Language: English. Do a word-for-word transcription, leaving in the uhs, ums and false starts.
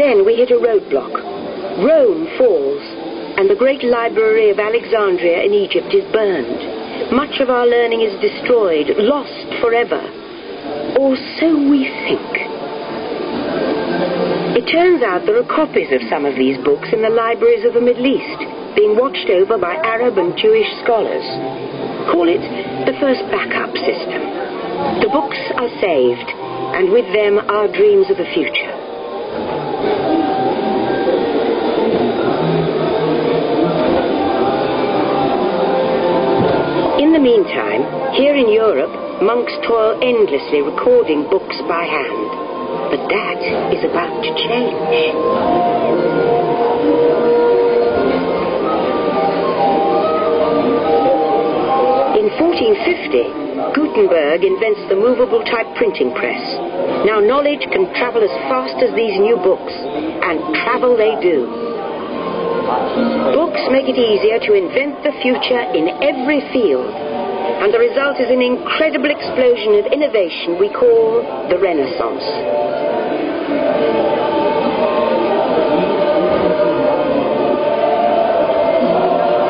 then we hit a roadblock. Rome falls, and the great library of Alexandria in Egypt is burned. Much of our learning is destroyed, lost forever. Or so we think. It turns out there are copies of some of these books in the libraries of the Middle East, being watched over by Arab and Jewish scholars. Call it the first backup system. The books are saved, and with them our dreams of the future. In the meantime, here in Europe, monks toil endlessly recording books by hand. But that is about to change. In fourteen fifty, Gutenberg invents the movable type printing press. Now knowledge can travel as fast as these new books, and travel they do. Books make it easier to invent the future in every field, and the result is an incredible explosion of innovation we call the Renaissance.